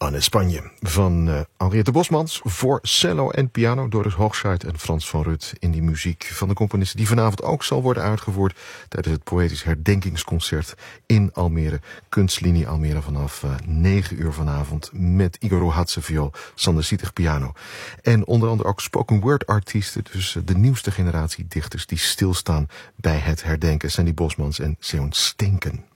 en Espagne van Henriette Bosmans voor cello en piano, Doris Hochschild en Frans van Rut in die muziek van de componisten die vanavond ook zal worden uitgevoerd tijdens het poëtisch herdenkingsconcert in Almere, Kunstlinie Almere vanaf 9 uur vanavond met Igor Rohatse viool, Sander Sietig piano en onder andere ook spoken word artiesten, dus de nieuwste generatie dichters die stilstaan bij het herdenken, Sandy Bosmans en Seon Stenken.